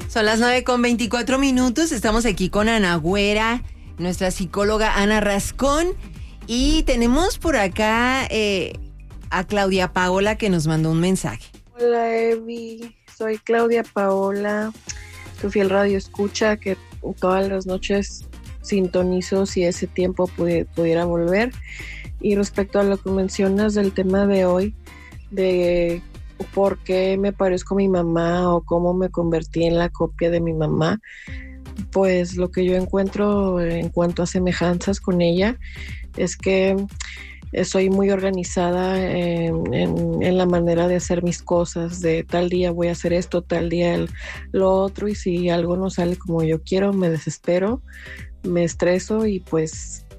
Son las 9:24. Estamos aquí con Ana Güera, nuestra psicóloga Ana Rascón. Y tenemos por acá a Claudia Paola que nos mandó un mensaje. Hola Evi, soy Claudia Paola, tu fiel radio escucha que todas las noches sintonizo si ese tiempo pudiera volver. Y respecto a lo que mencionas del tema de hoy, de por qué me parezco a mi mamá o cómo me convertí en la copia de mi mamá, pues lo que yo encuentro en cuanto a semejanzas con ella es que soy muy organizada en la manera de hacer mis cosas, de tal día voy a hacer esto, tal día lo otro, y si algo no sale como yo quiero, me desespero, me estreso y pues